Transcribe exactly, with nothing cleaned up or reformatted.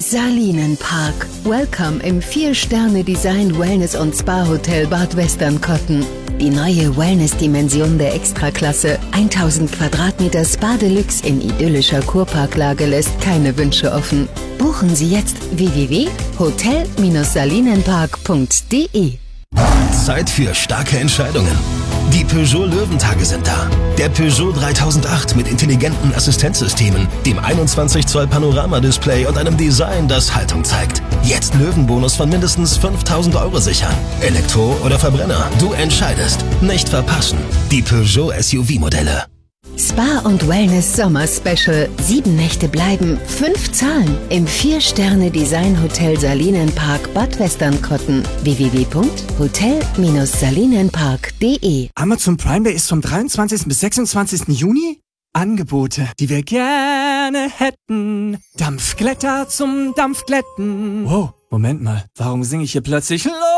Salinenpark. Welcome im vier Sterne Design Wellness und Spa Hotel Bad Westernkotten. Die neue Wellness-Dimension der Extraklasse. tausend Quadratmeter Spa Deluxe in idyllischer Kurparklage lässt keine Wünsche offen. Buchen Sie jetzt w w w punkt hotel salinenpark punkt d e. Zeit für starke Entscheidungen. Die Peugeot Löwentage sind da. Der Peugeot dreitausendacht mit intelligenten Assistenzsystemen, dem einundzwanzig Zoll Panoramadisplay und einem Design, das Haltung zeigt. Jetzt Löwenbonus von mindestens fünftausend Euro sichern. Elektro oder Verbrenner, du entscheidest. Nicht verpassen. Die Peugeot S U V-Modelle. Spa und Wellness Sommer Special. Sieben Nächte bleiben, fünf zahlen. Im vier Sterne Design Hotel Salinenpark Bad Westernkotten. w w w punkt hotel salinenpark punkt d e. Amazon Prime Day ist vom dreiundzwanzigsten bis sechsundzwanzigsten Juni. Angebote, die wir gerne hätten. Dampfglätter zum Dampfglätten. Wow, Moment mal, warum singe ich hier plötzlich